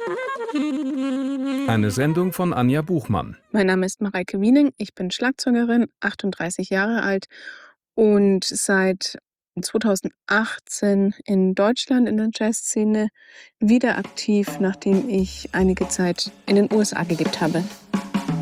Eine Sendung von Anja Buchmann. Mein Name ist Mareike Wiening, ich bin Schlagzeugerin, 38 Jahre alt und seit 2018 in Deutschland in der Jazzszene wieder aktiv, nachdem ich einige Zeit in den USA gelebt habe.